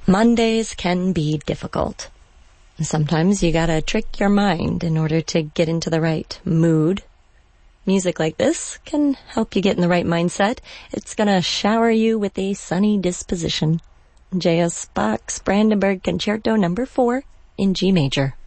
Mondays can be difficult. Sometimes you gotta trick your mind in order to get into the right mood. Music like this can help you get in the right mindset. It's gonna shower you with a sunny disposition. J.S. Bach's Brandenburg Concerto No. 4 in G major.